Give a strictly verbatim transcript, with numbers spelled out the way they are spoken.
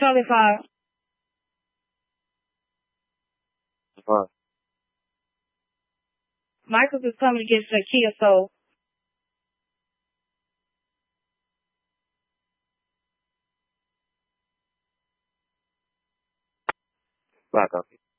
Charlie five. Five. Michaels is coming against Shakia Soul. Five copy.